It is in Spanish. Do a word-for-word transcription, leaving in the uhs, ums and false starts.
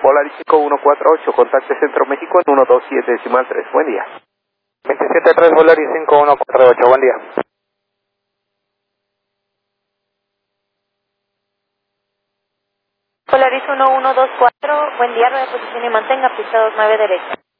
Volaris cinco uno cuatro ocho, contacte Centro México en uno dos siete decimal tres. Buen día. veintisiete tres Volaris cinco uno cuatro ocho, buen día. Volaris uno uno dos cuatro, buen día, reposición y mantenga, pista dos nueve derecha.